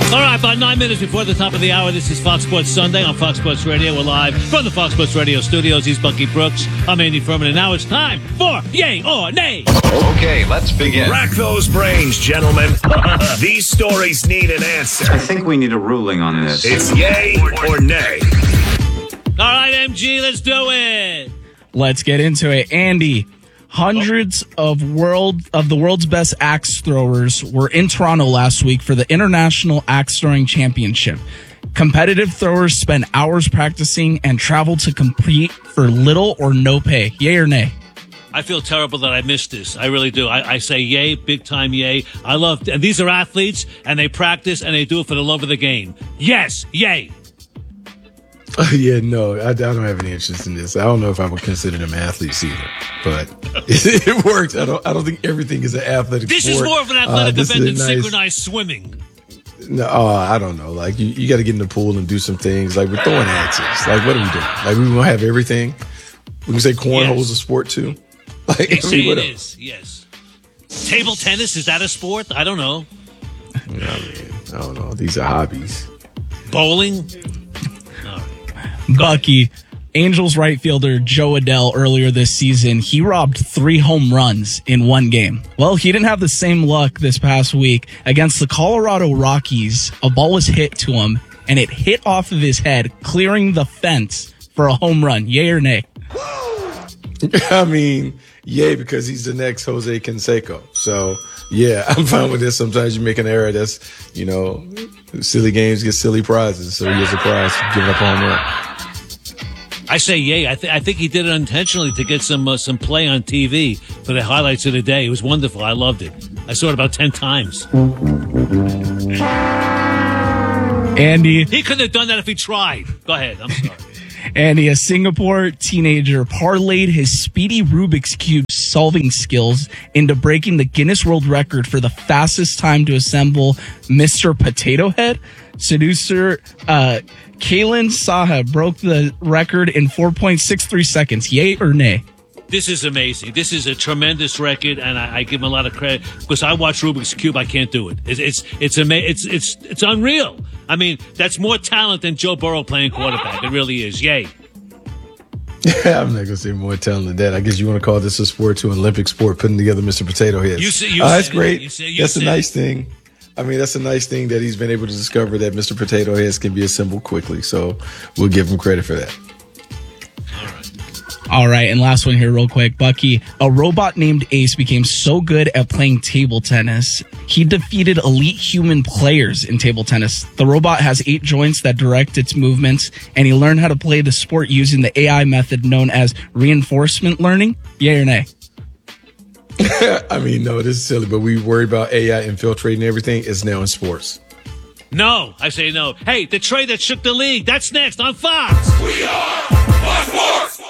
All right, about 9 minutes before the top of the hour, this is Fox Sports Sunday on Fox Sports Radio. We're live from the Fox Sports Radio studios. He's Bucky Brooks. I'm Andy Furman, and now it's time for Yay or Nay. Okay, let's begin. Rack those brains, gentlemen. These stories need an answer. I think we need a ruling on this. It's yay or nay. All right, MG, let's do it. Let's get into it. Andy, hundreds of the world's best axe throwers were in Toronto last week for the International Axe Throwing Championship. Competitive throwers spend hours practicing and travel to compete for little or no pay. Yay or nay? I feel terrible that I missed this. I really do. I say yay, big time yay. I love, and these are athletes, and they practice, and they do it for the love of the game. Yes, yay. Yeah, no, I don't have any interest in this. I don't know if I would consider them athletes either, but it works. I don't think everything is an athletic This sport. is more of an athletic event than nice, synchronized swimming. No, I don't know. Like, you got to get in the pool and do some things. Like, we're throwing axes. Like, what are we doing? Like, we going to have everything? We can say cornhole's a sport, too? Like, They say it is, yes. Table tennis, is that a sport? I don't know. I don't know. These are hobbies. Bowling? Bucky, Angels right fielder Joe Adell earlier this season, he robbed 3 home runs in one game. Well, he didn't have the same luck this past week. Against the Colorado Rockies, a ball was hit to him, and it hit off of his head, clearing the fence for a home run. Yay or nay? I mean, yay, because he's the next Jose Canseco. So, yeah, I'm fine with this. Sometimes you make an error that's, silly games get silly prizes. So he gets a prize for giving up a home run. I say yay. I think he did it intentionally to get some play on TV for the highlights of the day. It was wonderful. I loved it. I saw it about 10 times. Andy. He couldn't have done that if he tried. Go ahead. I'm sorry. Andy, a Singapore teenager parlayed his speedy Rubik's Cube solving skills into breaking the Guinness World Record for the fastest time to assemble Mr. Potato Head. Seducer Kalen Saha broke the record in 4.63 seconds. Yay or nay? This is amazing. This is a tremendous record, and I give him a lot of credit because I watch Rubik's Cube. I can't do it. It's unreal. I mean, that's more talent than Joe Burrow playing quarterback. It really is. Yay. I'm not going to say more talent than that. I guess you want to call this a sport to an Olympic sport, putting together Mr. Potato Head. That's great. That's a nice thing. I mean, that's a nice thing that he's been able to discover that Mr. Potato Heads can be assembled quickly. So we'll give him credit for that. All right, and last one here real quick. Bucky, a robot named Ace became so good at playing table tennis, he defeated elite human players in table tennis. The robot has 8 joints that direct its movements, and he learned how to play the sport using the AI method known as reinforcement learning. Yay or nay? I mean, no, this is silly, but we worry about AI infiltrating everything. It's now in sports. No, I say no. Hey, the trade that shook the league, that's next on Fox. We are Fox Sports.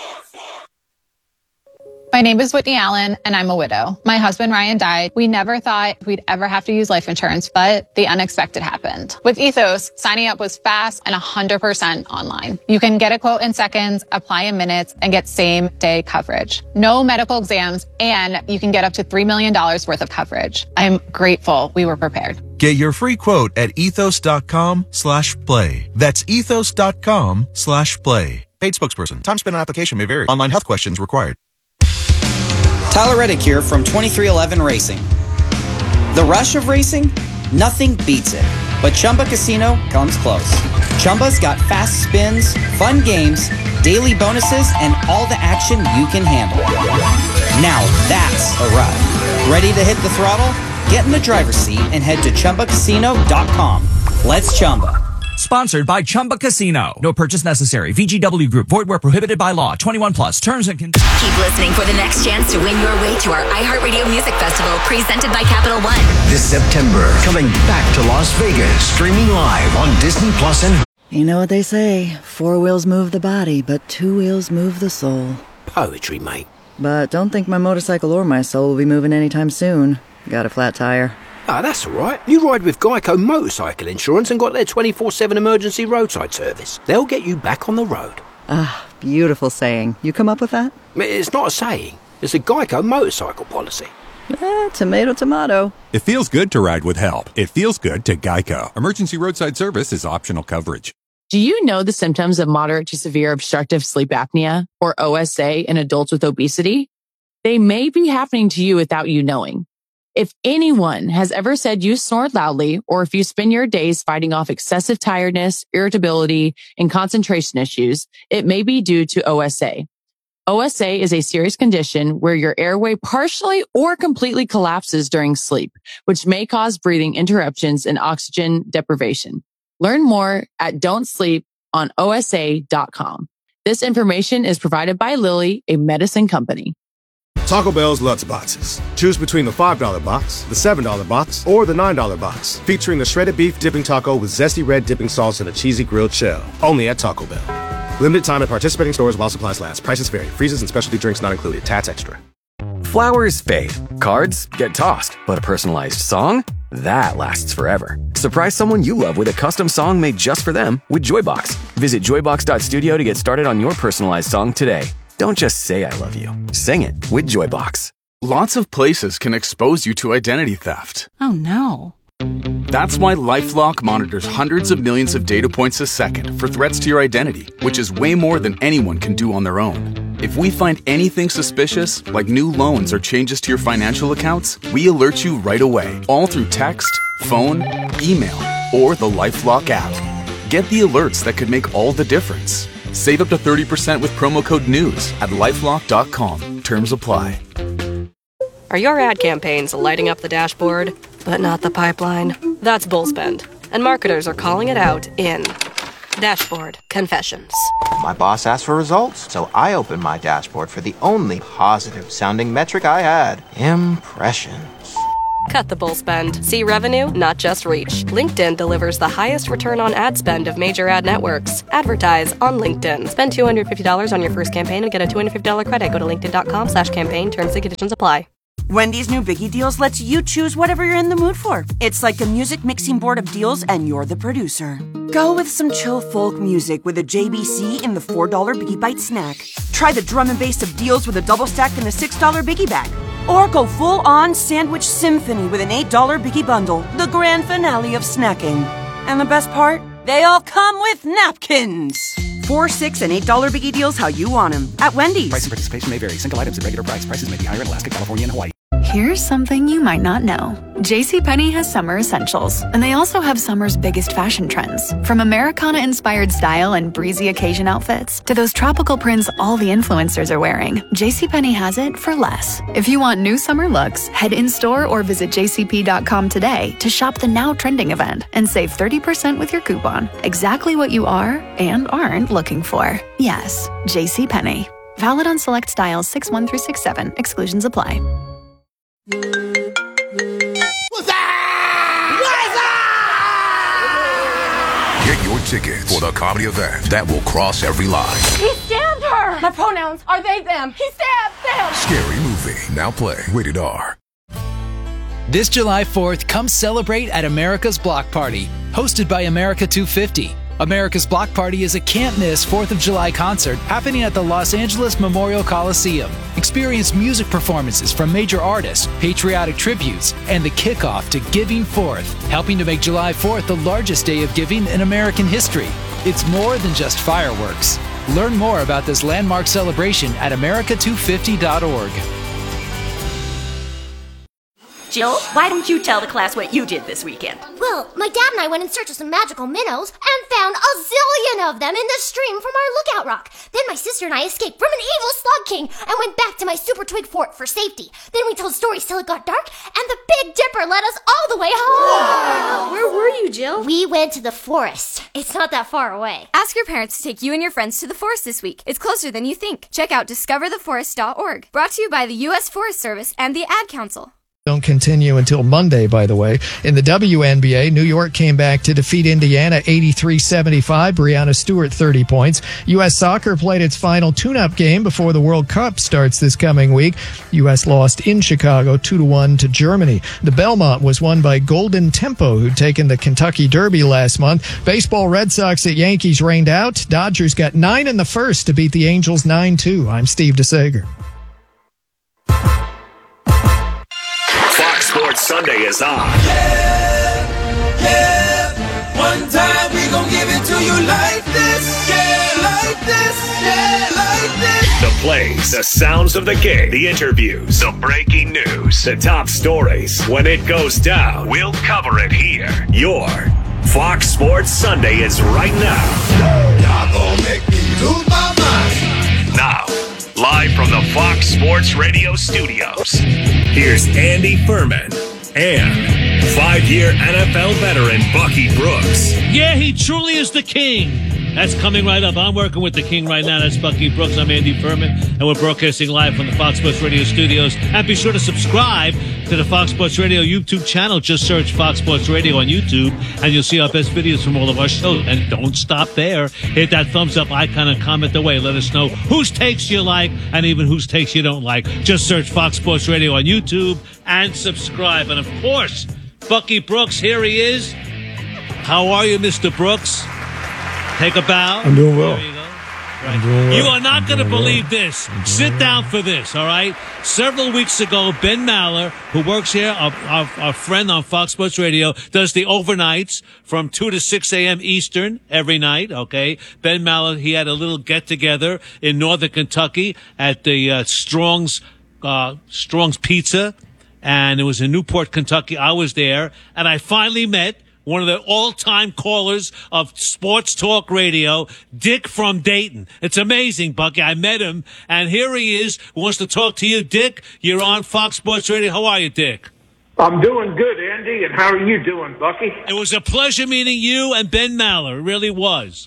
My name is Whitney Allen, and I'm a widow. My husband, Ryan, died. We never thought we'd ever have to use life insurance, but the unexpected happened. With Ethos, signing up was fast and 100% online. You can get a quote in seconds, apply in minutes, and get same-day coverage. No medical exams, and you can get up to $3 million worth of coverage. I'm grateful we were prepared. Get your free quote at ethos.com/play. That's ethos.com/play. Paid spokesperson. Time spent on application may vary. Online health questions required. Tyler Reddick here from 2311 Racing. The rush of racing? Nothing beats it. But Chumba Casino comes close. Chumba's got fast spins, fun games, daily bonuses, and all the action you can handle. Now that's a ride. Ready to hit the throttle? Get in the driver's seat and head to ChumbaCasino.com. Let's Chumba. Sponsored by Chumba Casino. No purchase necessary. VGW Group. Void where prohibited by law. 21 plus. Terms and conditions. Keep listening for the next chance to win your way to our iHeartRadio Music Festival presented by Capital One. This September, coming back to Las Vegas, streaming live on Disney Plus and... You know what they say, 4 wheels move the body, but 2 wheels move the soul. Poetry, mate. But don't think my motorcycle or my soul will be moving anytime soon. Got a flat tire. Ah, that's all right. You ride with Geico Motorcycle Insurance and got their 24/7 emergency roadside service. They'll get you back on the road. Ah, beautiful saying. You come up with that? It's not a saying. It's a Geico motorcycle policy. Tomato, tomato. It feels good to ride with help. It feels good to Geico. Emergency roadside service is optional coverage. Do you know the symptoms of moderate to severe obstructive sleep apnea, or OSA, in adults with obesity? They may be happening to you without you knowing. If anyone has ever said you snore loudly, or if you spend your days fighting off excessive tiredness, irritability, and concentration issues, it may be due to OSA. OSA is a serious condition where your airway partially or completely collapses during sleep, which may cause breathing interruptions and oxygen deprivation. Learn more at don'tsleeponosa.com. This information is provided by Lilly, a medicine company. Taco Bell's Lutz Boxes. Choose between the $5 box, the $7 box, or the $9 box, featuring the shredded beef dipping taco with zesty red dipping sauce and a cheesy grilled shell. Only at Taco Bell. Limited time at participating stores while supplies last. Prices vary. Freezes and specialty drinks not included. Tats extra. Flowers fade. Cards get tossed. But a personalized song? That lasts forever. Surprise someone you love with a custom song made just for them with Joybox. Visit joybox.studio to get started on your personalized song today. Don't just say I love you. Sing it with Joybox. Lots of places can expose you to identity theft. Oh no. That's why LifeLock monitors hundreds of millions of data points a second for threats to your identity, which is way more than anyone can do on their own. If we find anything suspicious, like new loans or changes to your financial accounts, we alert you right away, all through text, phone, email, or the LifeLock app. Get the alerts that could make all the difference. Save up to 30% with promo code NEWS at LifeLock.com. Terms apply. Are your ad campaigns lighting up the dashboard, but not the pipeline? That's Bullspend, and marketers are calling it out in Dashboard Confessions. My boss asked for results, so I opened my dashboard for the only positive-sounding metric I had: impressions. Cut the bull spend. See revenue, not just reach. LinkedIn delivers the highest return on ad spend of major ad networks. Advertise on LinkedIn. Spend $250 on your first campaign and get a $250 credit. Go to linkedin.com/campaign. Terms and conditions apply. Wendy's new Biggie Deals lets you choose whatever you're in the mood for. It's like a music mixing board of deals, and you're the producer. Go with some chill folk music with a JBC in the $4 Biggie Bite snack. Try the drum and bass of deals with a double stack in the $6 Biggie Bag. Or go full-on sandwich symphony with an $8 Biggie Bundle, the grand finale of snacking. And the best part? They all come with napkins. $4, $6, and $8 Biggie Deals how you want them at Wendy's. Price and participation may vary. Single items at regular price. Prices may be higher in Alaska, California, and Hawaii. Here's something you might not know. JCPenney has summer essentials, and they also have summer's biggest fashion trends. From Americana-inspired style and breezy occasion outfits to those tropical prints all the influencers are wearing, JCPenney has it for less. If you want new summer looks, head in-store or visit jcp.com today to shop the now trending event and save 30% with your coupon. Exactly what you are and aren't looking for. Yes, JCPenney. Valid on select styles 6-1 through 6-7. Exclusions apply. Get your tickets for the comedy event that will cross every line. He stabbed her! My pronouns are they, them. He stabbed them! Scary movie. Now playing rated R. This July 4th, come celebrate at America's Block Party, hosted by America 250. America's Block Party is a can't-miss 4th of July concert happening at the Los Angeles Memorial Coliseum. Experience music performances from major artists, patriotic tributes, and the kickoff to Giving Forth, helping to make July 4th the largest day of giving in American history. It's more than just fireworks. Learn more about this landmark celebration at america250.org. Jill, why don't you tell the class what you did this weekend? Well, my dad and I went in search of some magical minnows and found a zillion of them in the stream from our lookout rock. Then my sister and I escaped from an evil slug king and went back to my super twig fort for safety. Then we told stories till it got dark, and the Big Dipper led us all the way home. Wow. Where were you, Jill? We went to the forest. It's not that far away. Ask your parents to take you and your friends to the forest this week. It's closer than you think. Check out discovertheforest.org. Brought to you by the U.S. Forest Service and the Ad Council. Don't continue until Monday, by the way. In the WNBA, New York came back to defeat Indiana 83-75. Breanna Stewart, 30 points. U.S. Soccer played its final tune-up game before the World Cup starts this coming week. U.S. lost in Chicago 2-1 to Germany. The Belmont was won by Golden Tempo, who'd taken the Kentucky Derby last month. Baseball, Red Sox at Yankees rained out. Dodgers got 9 in the first to beat the Angels 9-2. I'm Steve DeSager. Sunday is on. Yeah. One time we gon' give it to you like this. Yeah, like this. Yeah, like this. The plays, the sounds of the game, the interviews, the breaking news, the top stories. When it goes down, we'll cover it here. Your Fox Sports Sunday is right now. Y'all gon' make me lose my mind. Now, live from the Fox Sports Radio studios, here's Andy Furman and 5-year NFL veteran Bucky Brooks. Yeah, he truly is the king. That's coming right up. I'm working with the king right now. That's Bucky Brooks. I'm Andy Furman, and we're broadcasting live from the Fox Sports Radio studios. And be sure to subscribe to the Fox Sports Radio YouTube channel. Just search Fox Sports Radio on YouTube, and you'll see our best videos from all of our shows. And don't stop there. Hit that thumbs up icon and comment away. Let us know whose takes you like and even whose takes you don't like. Just search Fox Sports Radio on YouTube and subscribe. And, of course, Bucky Brooks, here he is. How are you, Mr. Brooks? Take a bow. I'm doing well. There you go. Right. I'm doing well. You are not going to believe this. Sit down for this, all right? Several weeks ago, Ben Maller, who works here, our friend on Fox Sports Radio, does the overnights from 2 to 6 a.m. Eastern every night, okay? Ben Maller, he had a little get-together in northern Kentucky at the Strong's Pizza, and it was in Newport, Kentucky. I was there, and I finally met one of the all-time callers of sports talk radio, Dick from Dayton. It's amazing, Bucky. I met him, and here he is. Wants to talk to you, Dick. You're on Fox Sports Radio. How are you, Dick? I'm doing good, Andy, and how are you doing, Bucky? It was a pleasure meeting you and Ben Maller. It really was.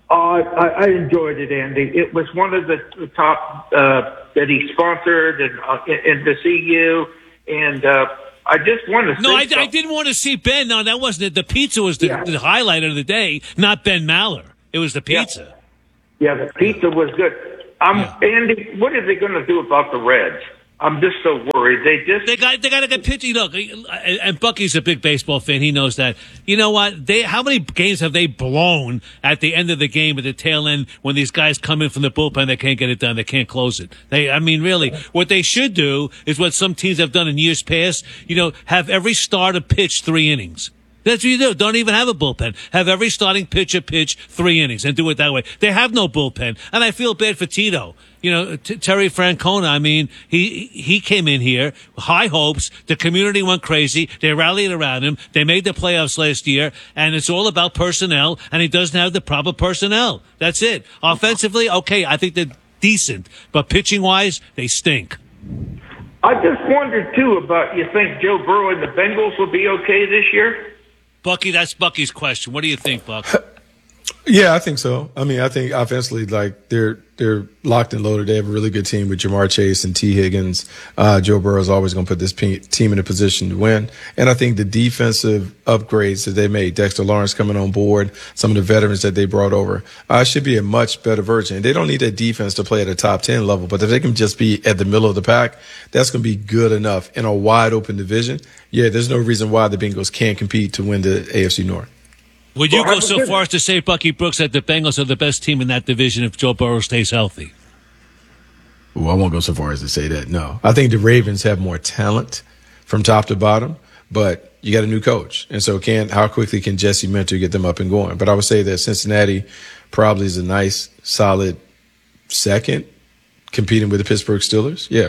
I enjoyed it, Andy. It was one of the top that he sponsored, and to see you, and I just want to say I didn't want to see Ben. No, that wasn't it. The pizza was the highlight of the day, not Ben Maller. It was the pizza. Yeah, the pizza was good. Andy, what are they going to do about the Reds? I'm just so worried. They got a good pitcher. Look, and Bucky's a big baseball fan. He knows that. You know what? How many games have they blown at the end of the game, at the tail end, when these guys come in from the bullpen, they can't get it done, they can't close it. Really, what they should do is what some teams have done in years past. Have every starter pitch 3 innings. That's what you do. Don't even have a bullpen. Have every starting pitcher pitch 3 innings and do it that way. They have no bullpen. And I feel bad for Tito. Terry Francona, he came in here, high hopes. The community went crazy. They rallied around him. They made the playoffs last year, and it's all about personnel, and he doesn't have the proper personnel. That's it. Offensively, okay, I think they're decent, but pitching-wise, they stink. I just wondered, too, about you think Joe Burrow and the Bengals will be okay this year? Bucky, that's Bucky's question. What do you think, Buck? Yeah, I think so. I think offensively, they're locked and loaded. They have a really good team with Jamar Chase and T. Higgins. Joe Burrow is always going to put this team in a position to win. And I think the defensive upgrades that they made, Dexter Lawrence coming on board, some of the veterans that they brought over, should be a much better version. They don't need that defense to play at a top 10 level, but if they can just be at the middle of the pack, that's going to be good enough in a wide open division. Yeah, there's no reason why the Bengals can't compete to win the AFC North. Would you go so far as to say, Bucky Brooks, that the Bengals are the best team in that division if Joe Burrow stays healthy? Well, I won't go so far as to say that, no. I think the Ravens have more talent from top to bottom, but you got a new coach. And so how quickly can Jesse Minter get them up and going? But I would say that Cincinnati probably is a nice, solid second, competing with the Pittsburgh Steelers. Yeah.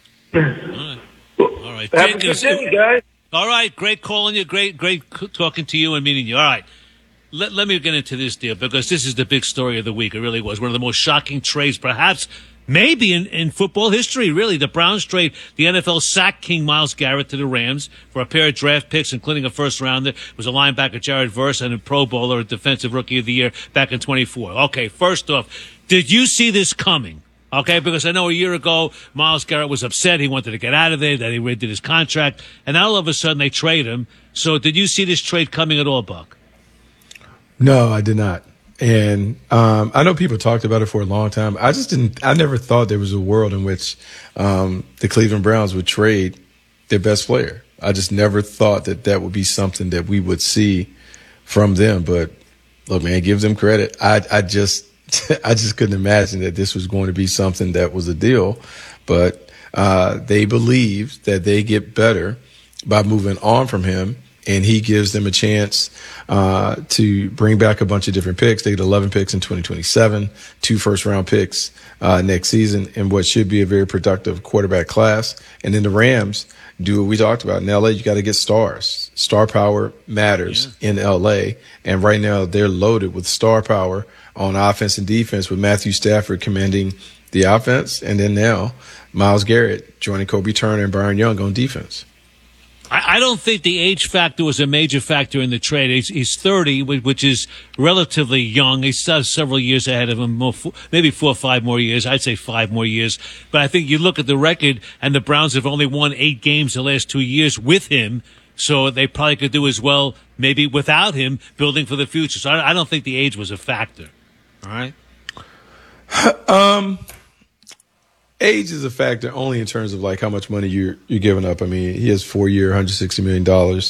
All right. Have a good day, guys. All right. Great calling you. Great talking to you and meeting you. All right. Let me get into this deal, because this is the big story of the week. It really was one of the most shocking trades, perhaps, maybe in football history, really. The Browns trade the NFL sack king Myles Garrett to the Rams for a pair of draft picks, including a first-rounder. It was a linebacker, Jared Verse, and a Pro Bowler, a defensive rookie of the year back in 24. Okay, first off, did you see this coming? Okay, because I know a year ago, Myles Garrett was upset. He wanted to get out of there, that he redid his contract, and now all of a sudden they trade him. So did you see this trade coming at all, Buck? No, I did not. And I know people talked about it for a long time. I never thought there was a world in which the Cleveland Browns would trade their best player. I just never thought that would be something that we would see from them. But look, man, give them credit. I just couldn't imagine that this was going to be something that was a deal. But they believe that they get better by moving on from him, and he gives them a chance to bring back a bunch of different picks. They get 11 picks in 2027, 2 first-round picks next season, and what should be a very productive quarterback class. And then the Rams do what we talked about. In L.A., you got to get stars. Star power matters in L.A., and right now they're loaded with star power on offense and defense, with Matthew Stafford commanding the offense, and then now Myles Garrett joining Kobe Turner and Byron Young on defense. I don't think the age factor was a major factor in the trade. He's 30, which is relatively young. He's several years ahead of him, maybe 4 or 5 more years. I'd say 5 more years. But I think you look at the record, and the Browns have only won 8 games the last 2 years with him, so they probably could do as well maybe without him, building for the future. So I don't think the age was a factor. All right? Age is a factor only in terms of like how much money you're giving up. I mean, he has 4-year, $160 million.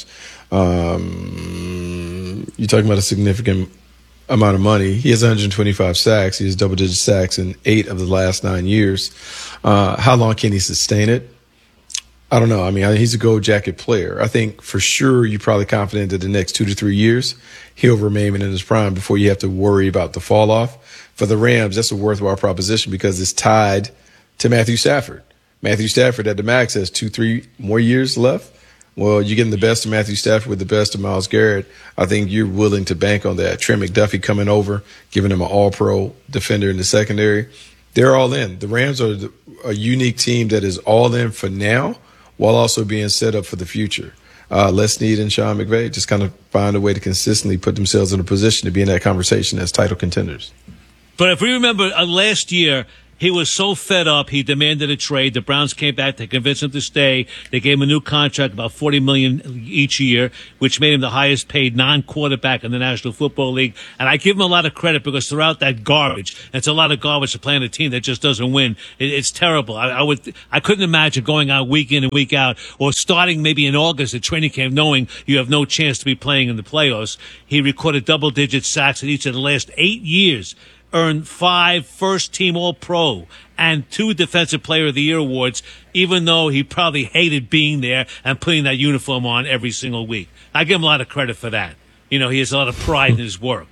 You're talking about a significant amount of money. He has 125 sacks. He has double-digit sacks in 8 of the last 9 years. How long can he sustain it? I don't know. I mean, he's a gold jacket player. I think for sure you're probably confident that the next 2 to 3 years he'll remain in his prime before you have to worry about the fall off. For the Rams, that's a worthwhile proposition because it's tied to Matthew Stafford. Matthew Stafford at the max has 2-3 more years left. Well, you're getting the best of Matthew Stafford with the best of Myles Garrett. I think you're willing to bank on that. Trent McDuffie coming over, giving him an all-pro defender in the secondary. They're all in. The Rams are a unique team that is all in for now while also being set up for the future. Les Snead and Sean McVay just kind of find a way to consistently put themselves in a position to be in that conversation as title contenders. But if we remember last year, he was so fed up, he demanded a trade. The Browns came back to convince him to stay. They gave him a new contract, about $40 million each year, which made him the highest paid non-quarterback in the National Football League. And I give him a lot of credit because throughout that garbage, and it's a lot of garbage to play on a team that just doesn't win. It's terrible. I couldn't imagine going out week in and week out, or starting maybe in August at training camp, knowing you have no chance to be playing in the playoffs. He recorded double-digit sacks in each of the last 8 years. Earned 5 first-team All-Pro and 2 Defensive Player of the Year awards, even though he probably hated being there and putting that uniform on every single week. I give him a lot of credit for that. You know, he has a lot of pride in his work.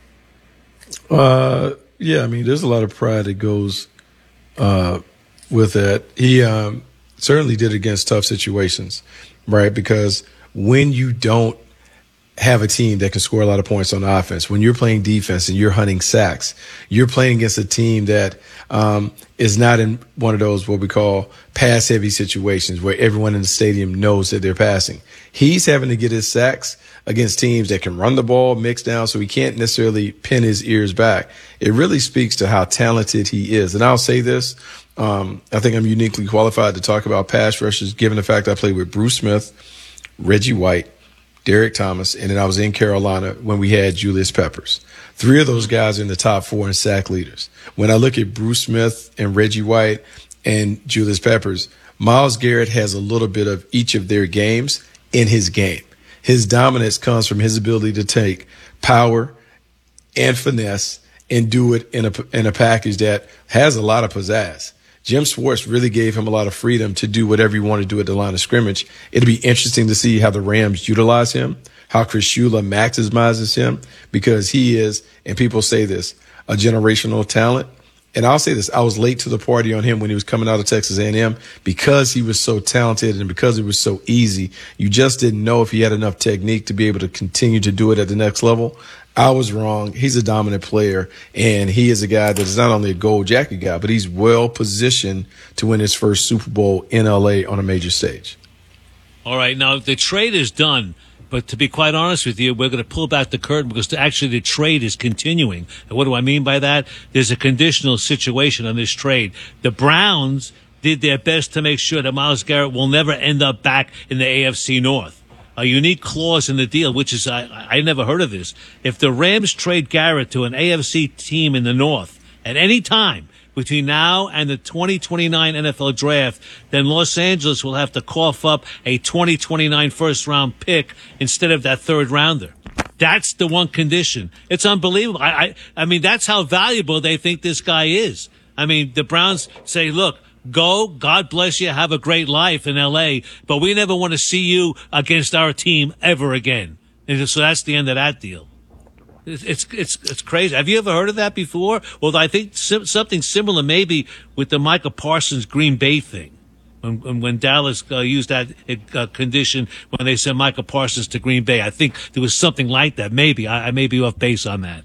Yeah, I mean, there's a lot of pride that goes with that. He certainly did it against tough situations, right? Because when you don't have a team that can score a lot of points on offense, when you're playing defense and you're hunting sacks, you're playing against a team that is not in one of those what we call pass-heavy situations where everyone in the stadium knows that they're passing. He's having to get his sacks against teams that can run the ball, mix down, so he can't necessarily pin his ears back. It really speaks to how talented he is. And I'll say this, I think I'm uniquely qualified to talk about pass rushers, given the fact I played with Bruce Smith, Reggie White, Derek Thomas, and then I was in Carolina when we had Julius Peppers. 3 of those guys are in the top 4 in sack leaders. When I look at Bruce Smith and Reggie White and Julius Peppers, Myles Garrett has a little bit of each of their games in his game. His dominance comes from his ability to take power and finesse and do it in a package that has a lot of pizzazz. Jim Schwartz really gave him a lot of freedom to do whatever he wanted to do at the line of scrimmage. It'll be interesting to see how the Rams utilize him, how Chris Shula maximizes him, because he is, and people say this, a generational talent. And I'll say this, I was late to the party on him when he was coming out of Texas A&M because he was so talented and because it was so easy. You just didn't know if he had enough technique to be able to continue to do it at the next level. I was wrong. He's a dominant player, and he is a guy that is not only a gold jacket guy, but he's well positioned to win his first Super Bowl in L.A. on a major stage. All right, now the trade is done, but to be quite honest with you, we're going to pull back the curtain because actually the trade is continuing. And what do I mean by that? There's a conditional situation on this trade. The Browns did their best to make sure that Myles Garrett will never end up back in the AFC North. A unique clause in the deal, which is, I never heard of this. If the Rams trade Garrett to an AFC team in the North at any time between now and the 2029 NFL Draft, then Los Angeles will have to cough up a 2029 first-round pick instead of that third-rounder. That's the one condition. It's unbelievable. I mean, that's how valuable they think this guy is. I mean, the Browns say, look, Go. God bless you. Have a great life in L.A., but we never want to see you against our team ever again. And so that's the end of that deal. It's crazy. Have you ever heard of that before? Well, I think something similar maybe with the Micah Parsons Green Bay thing. When Dallas used that condition when they sent Micah Parsons to Green Bay. I think there was something like that. Maybe. I may be off base on that.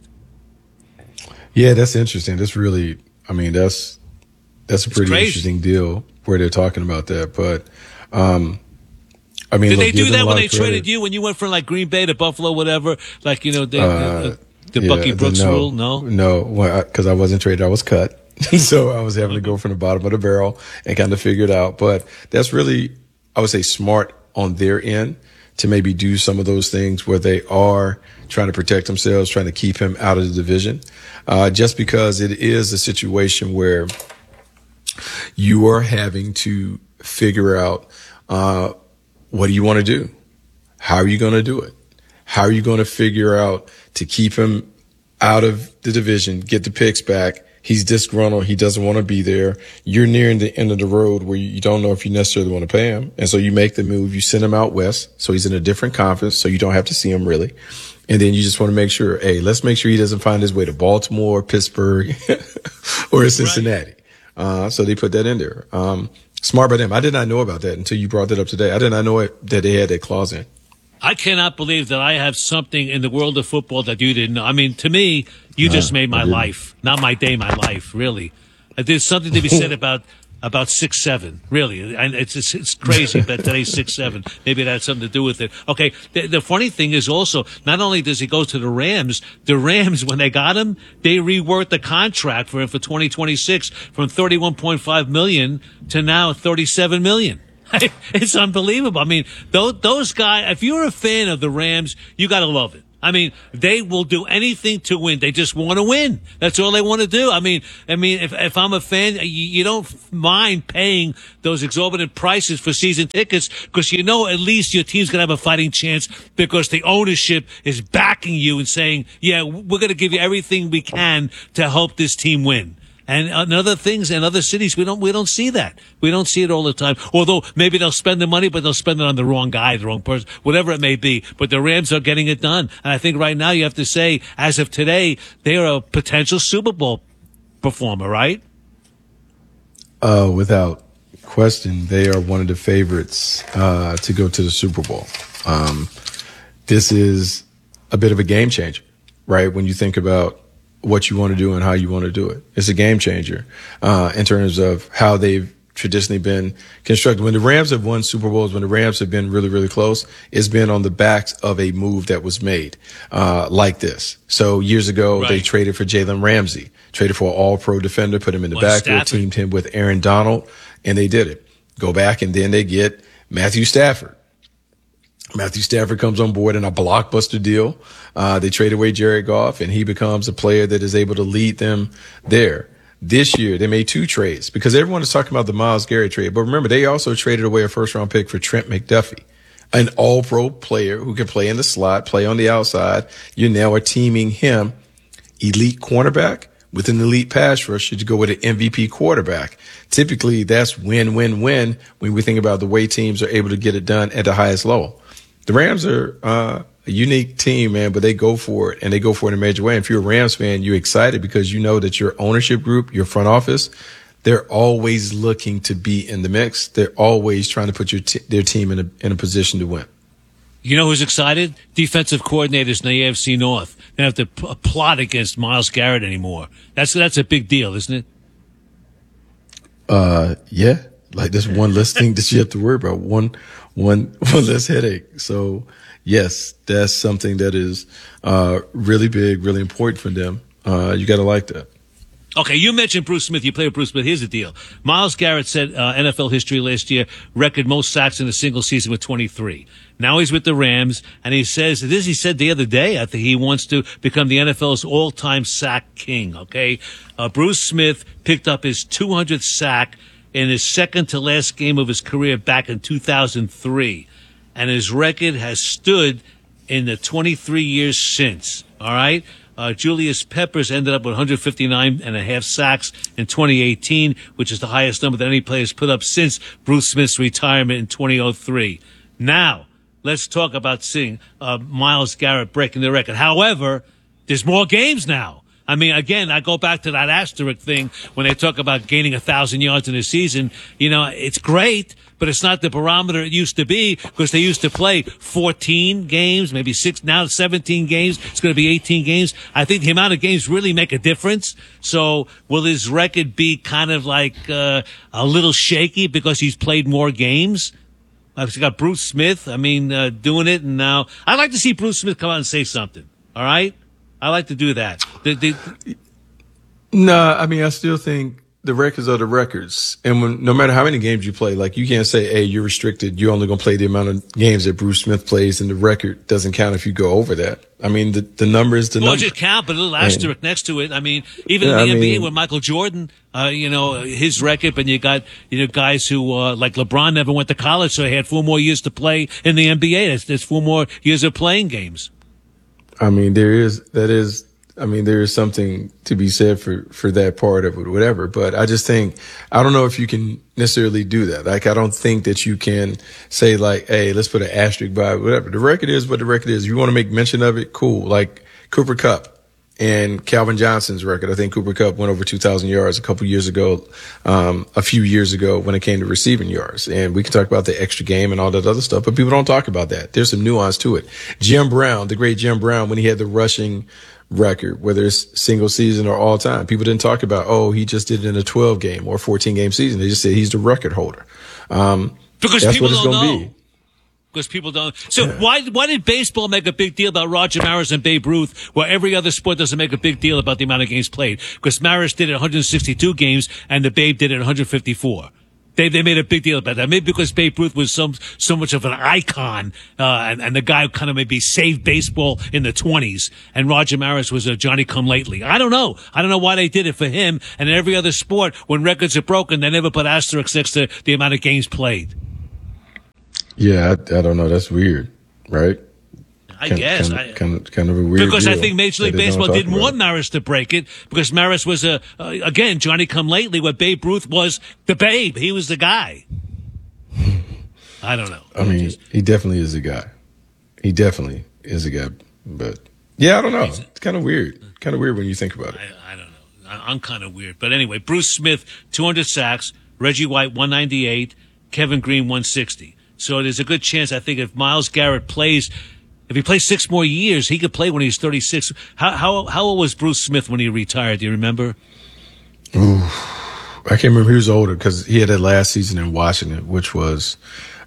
Yeah, that's interesting. That's really, I mean, that's a pretty interesting deal where they're talking about that. But, I mean, did they do that when they traded you, when you went from like Green Bay to Buffalo, whatever? Like, the Bucky Brooks rule? No, because I wasn't traded. I was cut. So I was having to go from the bottom of the barrel and kind of figure it out. But that's really, I would say, smart on their end to maybe do some of those things where they are trying to protect themselves, trying to keep him out of the division. Just because it is a situation where you are having to figure out, what do you want to do? How are you going to do it? How are you going to figure out to keep him out of the division, get the picks back? He's disgruntled. He doesn't want to be there. You're nearing the end of the road where you don't know if you necessarily want to pay him. And so you make the move. You send him out west. So he's in a different conference. So you don't have to see him really. And then you just want to make sure, hey, let's make sure he doesn't find his way to Baltimore, Pittsburgh, or Cincinnati. Right. So they put that in there. Smart by them. I did not know about that until you brought that up today. I did not know that they had that clause in. I cannot believe that I have something in the world of football that you didn't know. I mean, to me, you just made my life. Not my day, my life, really. There's something to be said about 6'7", really. And it's crazy that today's 6'7". Maybe that had something to do with it. Okay, the funny thing is also, not only does he go to the Rams, when they got him, they reworked the contract for him for 2026 from $31.5 million to now $37 million. It's unbelievable. I mean, those guys, if you're a fan of the Rams, you got to love it. I mean, they will do anything to win. They just want to win. That's all they want to do. I mean, if I'm a fan, you don't mind paying those exorbitant prices for season tickets because you know at least your team's going to have a fighting chance because the ownership is backing you and saying, yeah, we're going to give you everything we can to help this team win. And other things in other cities, we don't see that. We don't see it all the time. Although maybe they'll spend the money, but they'll spend it on the wrong guy, the wrong person, whatever it may be. But the Rams are getting it done. And I think right now you have to say, as of today, they are a potential Super Bowl performer, right? Without question, they are one of the favorites to go to the Super Bowl. This is a bit of a game changer, right? When you think about what you want to do and how you want to do it. It's a game changer in terms of how they've traditionally been constructed. When the Rams have won Super Bowls, when the Rams have been really, really close, it's been on the backs of a move that was made like this. So years ago, They traded for Jalen Ramsey, traded for an all-pro defender, put him in the backfield, teamed him with Aaron Donald, and they did it. Go back, and then they get Matthew Stafford. Matthew Stafford comes on board in a blockbuster deal. They trade away Jared Goff, and he becomes a player that is able to lead them there. This year, they made two trades because everyone is talking about the Myles Garrett trade. But remember, they also traded away a first-round pick for Trent McDuffie, an all-pro player who can play in the slot, play on the outside. You now are teaming him, elite cornerback, with an elite pass rusher to go with an MVP quarterback. Typically, that's win-win-win when we think about the way teams are able to get it done at the highest level. The Rams are a unique team, man, but they go for it, and they go for it in a major way. And if you're a Rams fan, you're excited because you know that your ownership group, your front office, they're always looking to be in the mix. They're always trying to put their team in a position to win. You know who's excited? Defensive coordinators in the AFC North. They don't have to plot against Myles Garrett anymore. That's a big deal, isn't it? Yeah. Like there's one less thing that you have to worry about. One less headache. So yes, that's something that is really big, really important for them. You got to like that. Okay, you mentioned Bruce Smith. You play with Bruce Smith. Here's the deal. Myles Garrett set NFL history last year, record most sacks in a single season with 23. Now he's with the Rams, and he said the other day, I think he wants to become the NFL's all-time sack king, okay? Bruce Smith picked up his 200th sack in his second to last game of his career back in 2003. And his record has stood in the 23 years since, all right? Julius Peppers ended up with 159 and a half sacks in 2018, which is the highest number that any player has put up since Bruce Smith's retirement in 2003. Now, let's talk about seeing Myles Garrett breaking the record. However, there's more games now. I mean, again, I go back to that asterisk thing when they talk about gaining 1,000 yards in a season. You know, it's great, but it's not the barometer it used to be because they used to play 14 games, maybe 6, now 17 games. It's going to be 18 games. I think the amount of games really make a difference. So will his record be kind of like a little shaky because he's played more games? I've got Bruce Smith, doing it, and now I'd like to see Bruce Smith come out and say something, all right? I like to do that. I still think the records are the records. And no matter how many games you play, like you can't say, hey, you're restricted. You're only going to play the amount of games that Bruce Smith plays, and the record doesn't count if you go over that. I mean, the number is the number. Well, just count, but a little asterisk next to it. I mean, even in the NBA with Michael Jordan, his record, but you got, guys who, like LeBron never went to college, so he had 4 more years to play in the NBA. There's 4 more years of playing games. I mean, there is something to be said for that part of it, whatever. But I just think, I don't know if you can necessarily do that. Like, I don't think that you can say like, hey, let's put an asterisk by it, whatever. The record is what the record is. You want to make mention of it? Cool. Like Cooper Kupp and Calvin Johnson's record. I think Cooper Kupp went over 2,000 yards a few years ago when it came to receiving yards. And we can talk about the extra game and all that other stuff, but people don't talk about that. There's some nuance to it. Jim Brown, the great Jim Brown, when he had the rushing record, whether it's single season or all time, people didn't talk about, he just did it in a 12 game or 14 game season. They just said he's the record holder. Because that's people what it's don't gonna know. be. Because people don't. So why did baseball make a big deal about Roger Maris and Babe Ruth, where every other sport doesn't make a big deal about the amount of games played? Because Maris did it 162 games and the Babe did it 154. They made a big deal about that. Maybe because Babe Ruth was so much of an icon, and the guy who kind of maybe saved baseball in the 20s, and Roger Maris was a Johnny-come-lately. I don't know. I don't know why they did it for him. And in every other sport, when records are broken, they never put asterisks next to the amount of games played. Yeah, I don't know. That's weird, right? I guess. Kind of a weird because deal I think Major League Baseball didn't want Maris to break it because Maris was again, Johnny-come-lately, where Babe Ruth was the Babe. He was the guy. I don't know. I mean, he definitely is a guy. He definitely is a guy. But, yeah, I don't know. It's kind of weird. Kind of weird when you think about it. I don't know. I'm kind of weird. But anyway, Bruce Smith, 200 sacks. Reggie White, 198. Kevin Green, 160. So there's a good chance, I think, if Myles Garrett plays, if he plays 6 more years, he could play when he's 36. How old was Bruce Smith when he retired? Do you remember? Ooh, I can't remember. He was older because he had that last season in Washington, which was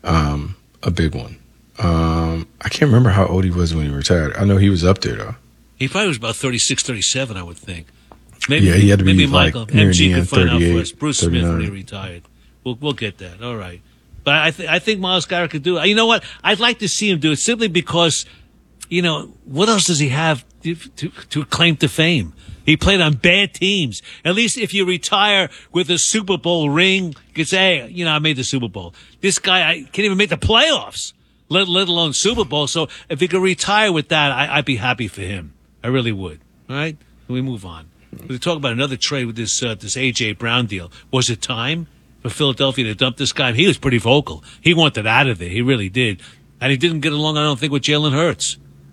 a big one. I can't remember how old he was when he retired. I know he was up there, though. He probably was about 36, 37, I would think. Maybe, yeah, he had to be maybe like Michael MG could find out for us. 39. Bruce Smith when he retired. We'll get that. All right. But I think Myles Garrett could do it. You know what? I'd like to see him do it simply because, what else does he have to claim to fame? He played on bad teams. At least if you retire with a Super Bowl ring, you could say, hey, I made the Super Bowl. This guy, I can't even make the playoffs, let alone Super Bowl. So if he could retire with that, I'd be happy for him. I really would. All right? We move on. We talk about another trade with this A.J. Brown deal. Was it time for Philadelphia to dump this guy? He was pretty vocal. He wanted out of there. He really did. And he didn't get along, I don't think, with Jalen Hurts.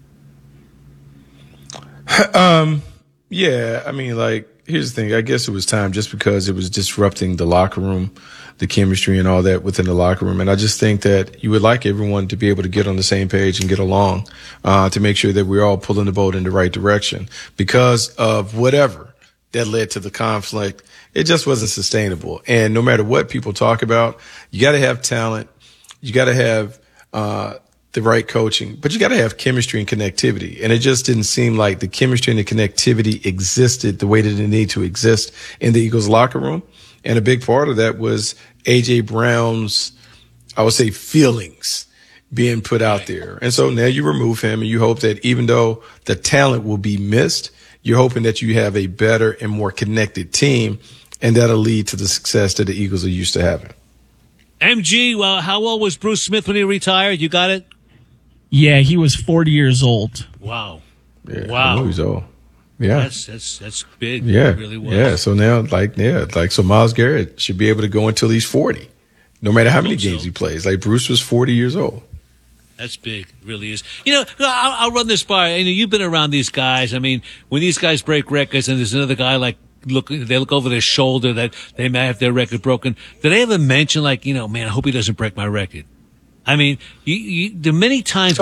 Yeah, I mean, here's the thing. I guess it was time just because it was disrupting the locker room, the chemistry and all that within the locker room. And I just think that you would like everyone to be able to get on the same page and get along, to make sure that we're all pulling the boat in the right direction. Because of whatever that led to the conflict, it just wasn't sustainable. And no matter what people talk about, you got to have talent. You got to have the right coaching, but you got to have chemistry and connectivity. And it just didn't seem like the chemistry and the connectivity existed the way that it needed to exist in the Eagles locker room. And a big part of that was A.J. Brown's, I would say, feelings being put out there. And so now you remove him and you hope that even though the talent will be missed, you're hoping that you have a better and more connected team, and that'll lead to the success that the Eagles are used to having. MG, well, how old was Bruce Smith when he retired? You got it? Yeah, he was 40 years old. Wow. Yeah, wow. I know he's old. Yeah. That's big. Yeah. It really was. Yeah. So now, so Myles Garrett should be able to go until he's 40, no matter how many games he plays. Like Bruce was 40 years old. That's big. It really is. I'll run this by. You've been around these guys. I mean, when these guys break records and there's another guy they look over their shoulder that they may have their record broken. Do they ever mention man, I hope he doesn't break my record? I mean, the many times.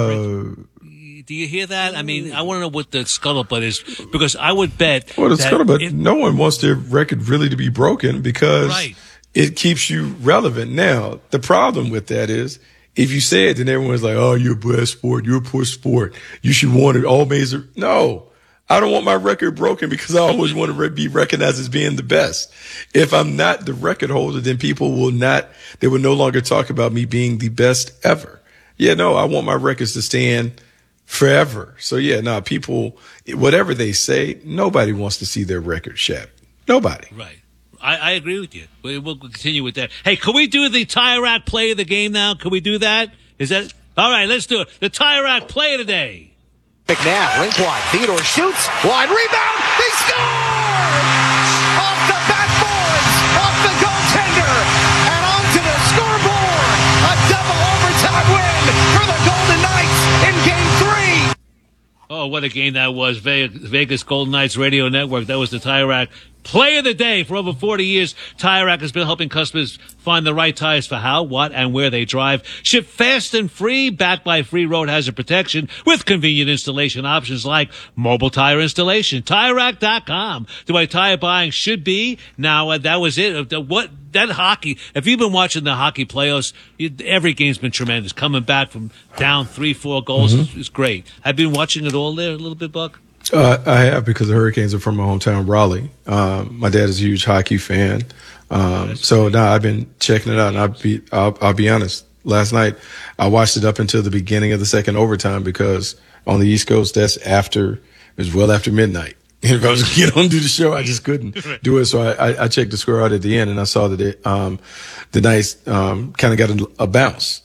Do you hear that? I mean, I want to know what the scuttlebutt is, because I would bet. Well, the scuttlebutt, no one wants their record really to be broken because it keeps you relevant. Now, the problem with that is, if you say it, then everyone's like, oh, you're a bad sport. You're a poor sport. You should want it all major. No, I don't want my record broken because I always want to be recognized as being the best. If I'm not the record holder, then people will no longer talk about me being the best ever. Yeah, no, I want my records to stand forever. So people, whatever they say, nobody wants to see their record shattered. Nobody. Right. I agree with you. We'll continue with that. Hey, can we do the Tire Rack play of the game now? Can we do that? Is that all right? Let's do it. The Tire Rack play of the day. McNabb, link wide. Theodore shoots. Wide rebound. They score! Off the backboards, off the goaltender, and onto the scoreboard. A double overtime win for the Golden Knights in Game 3. Oh, what a game that was. Vegas Golden Knights Radio Network. That was the Tire Rack play of the day. For over 40 years, Tire Rack has been helping customers find the right tires for how, what, and where they drive. Ship fast and free, backed by free road hazard protection with convenient installation options like mobile tire installation. TireRack.com. The way tire buying should be. Now, that was it. That hockey, if you've been watching the hockey playoffs, every game's been tremendous. Coming back from down 3-4 goals is great. I've been watching it all there a little bit, Buck. I have, because the Hurricanes are from my hometown, Raleigh. My dad is a huge hockey fan. So now I've been checking it out, and I'll be honest. Last night, I watched it up until the beginning of the second overtime, because on the East Coast, it was well after midnight. If I was going to get on and do the show, I just couldn't do it. So I checked the score out at the end, and I saw that the Knights kind of got a bounce.